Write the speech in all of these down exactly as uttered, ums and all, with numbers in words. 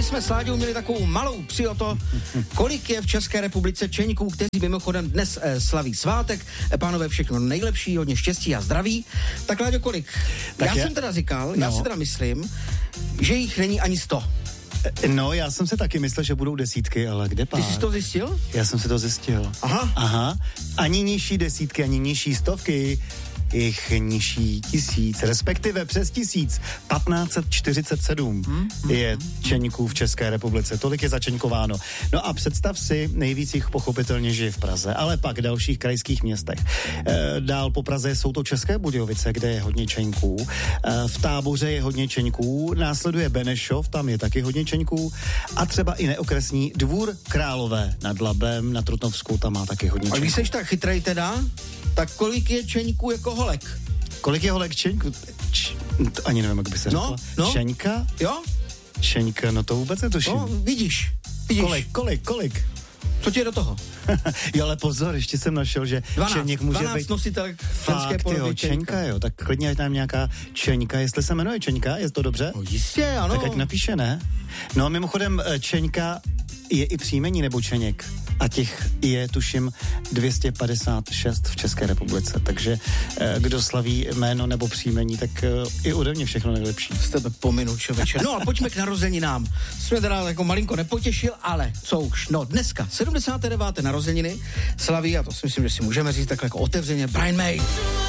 jsme s Láďou měli takovou malou psi o to, kolik je v České republice čeňků, kteří mimochodem dnes eh, slaví svátek. Eh, pánové, všechno nejlepší, hodně štěstí a zdraví. Tak Láďo, kolik? Tak já je... jsem teda říkal, no. já si teda myslím, že jich není ani sto. No, já jsem se taky myslel, že budou desítky, ale kde pár? Ty jsi to zjistil? Já jsem si to zjistil. Aha. Aha. Ani nižší desítky, ani nižší stovky, jich nižší tisíc, respektive přes tisíc. patnáct set čtyřicet sedm hmm, hmm, je čeňků v České republice. Tolik je začeňkováno. No a představ si, nejvíc jich pochopitelně žije v Praze, ale pak v dalších krajských městech. E, dál po Praze jsou to České Budějovice, kde je hodně čeňků. E, v Táboře je hodně čeňků. Následuje Benešov, tam je taky hodně čeňků. A třeba i neokresní Dvůr Králové nad Labem, na Trutnovsku, tam má taky hodně čeňků. A když seš tak chytrej teda, tak kolik je čeňků jako holek? Kolik je holek čeňků? Č- ani nevím, jak by se no, řekla. No. Čeňka? Jo? Čeňka, no to vůbec netuším. No, vidíš. vidíš. Kolik, kolik, kolik? Co ti je do toho? Jo, ale pozor, ještě jsem našel, že dvanáct, čeněk může dvanáct být... nositelek ženské podoby čeňka, jo, tak klidně ať tam nějaká čeňka, jestli se jmenuje čeňka, je to dobře? No jistě, ano. Tak ať napíše, ne? No a mimochodem čeňka je i příjmení nebo čeněk a těch je, tuším, dvě stě padesát šest v České republice, takže eh, kdo slaví jméno nebo příjmení, tak eh, i ode mě všechno nejlepší. Z tebe pominu, člověče. No a pojďme k narozeninám. Jsme teda jako malinko nepotěšil, ale co už, no dneska, sedmdesáté deváté narozeniny slaví, a to si myslím, že si můžeme říct takhle jako otevřeně, Brian May.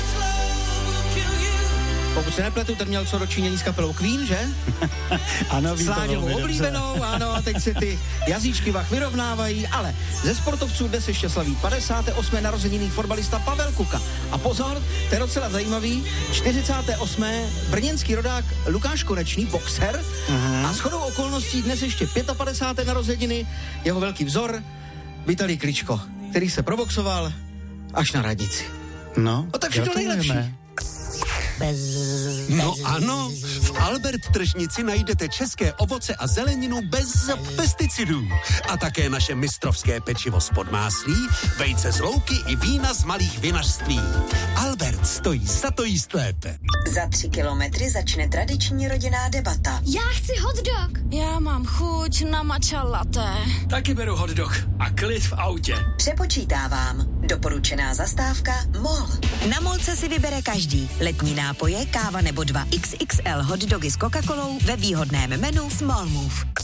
Pokud se nepletu, ten měl co dočinění s kapelou Queen, že? Ano, ví to velmi oblíbenou, ano, a teď se ty jazyčky vach vyrovnávají, ale ze sportovců dnes ještě slaví padesáté osmé narozeniny fotbalista Pavel Kuka. A pozor, to je docela zajímavý, čtyřicáté osmé brněnský rodák Lukáš Konečný, boxer, uh-huh. a shodou okolností dnes ještě padesáté páté narozeniny jeho velký vzor Vitalij Kličko, který se proboxoval až na radnici. No, no tak všechno nejlepší. No ano, v Albert Tržnici najdete české ovoce a zeleninu bez pesticidů. A také naše mistrovské pečivo z podmáslí, vejce z louky i vína z malých vinařství. Albert stojí za to jíst lépe. Za tři kilometry začne tradiční rodinná debata. Já chci hot dog. Já mám chuť na matcha latte. Taky beru hot dog a klid v autě. Přepočítávám. Doporučená zastávka MOL. Na MOLce si vybere každý. Letní nápoje, káva nebo dva iks iks el hot dogy s Coca-Colou ve výhodném menu Small Move.